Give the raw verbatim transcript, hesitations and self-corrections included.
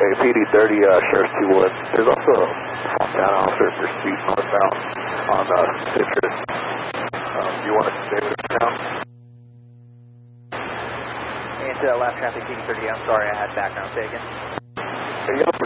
Hey, P D thirty, uh, Sheriff two one. There's also a Fontana officer pursuit northbound on uh, Citrus. Um, do you want to stay with us now? And to that last traffic, P D thirty, I'm sorry, I had background taken. Hey, you have